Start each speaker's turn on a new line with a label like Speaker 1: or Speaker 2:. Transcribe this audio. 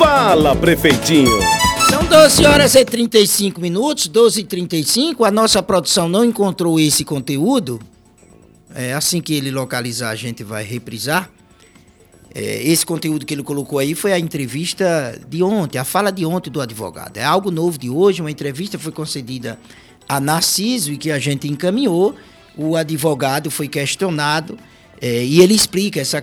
Speaker 1: Fala, prefeitinho.
Speaker 2: São 12 horas e 35 minutos, 12h35. A nossa produção não encontrou esse conteúdo. Assim que ele localizar, a gente vai reprisar. Esse conteúdo que ele colocou aí foi a entrevista de ontem, a fala de ontem do advogado. É algo novo de hoje, uma entrevista foi concedida a Narciso e que a gente encaminhou. O advogado foi questionado e ele explica essa